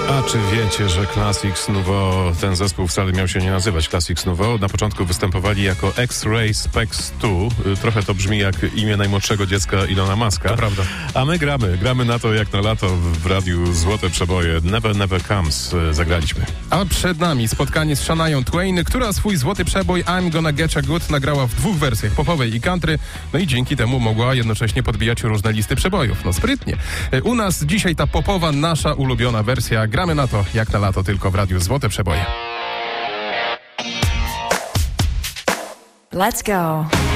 A czy wiecie, że Classics Nouveau, ten zespół wcale miał się nie nazywać Classics Nouveau? Na początku występowali jako X-Ray Spex 2. Trochę to brzmi jak imię najmłodszego dziecka Ilona Muska. To prawda. A my gramy na to jak na lato w radiu Złote Przeboje. Never Never Comes zagraliśmy. A przed nami spotkanie z Shania Twain, która swój złoty przebój I'm Gonna Getcha Good nagrała w dwóch wersjach, popowej i country, no i dzięki temu mogła jednocześnie podbijać różne listy przebojów. No sprytnie. U nas dzisiaj ta popowa, nasza ulubiona wersja. Gramy na to jak na lato tylko w radiu Złote Przeboje. Let's go.